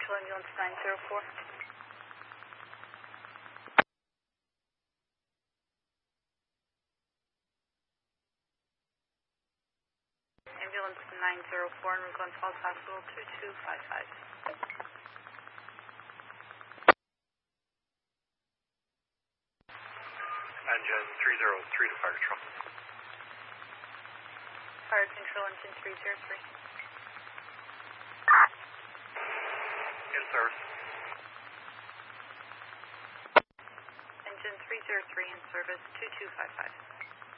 Central Ambulance 904. Ambulance 904 in Glens Falls Hospital 2255. Engine 303 to fire control. Fire control engine 303. In service. Engine 303 in service 2255.